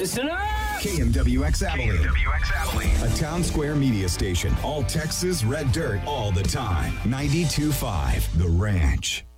Listen up! KMWX Abilene. KMWX Abilene. A town square media station. All Texas red dirt all the time. 92.5 The Ranch.